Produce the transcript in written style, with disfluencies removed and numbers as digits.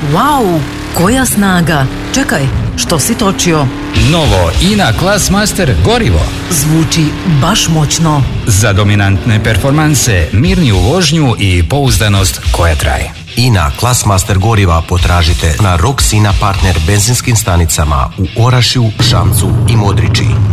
Wow, koja snaga! Čekaj, što si točio? Novo INA Classmaster gorivo. Zvuči baš moćno. Za dominantne performanse, mirniju vožnju i pouzdanost koja traje. INA Classmaster goriva potražite na Roxina partner benzinskim stanicama u Orašju, Šamcu i Modriči.